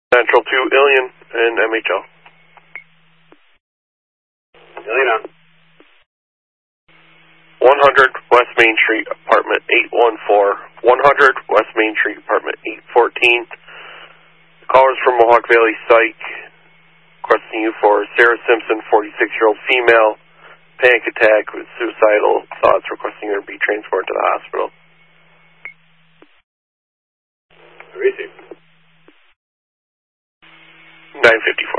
Central to Ilion and MHL. Ilion on. 100 West Main Street, apartment 814. 100 West Main Street, apartment 814. Callers from Mohawk Valley Psych, requesting you for Sarah Simpson, 46-year-old female, panic attack with suicidal thoughts, requesting her be transported to the hospital. Receive. 954.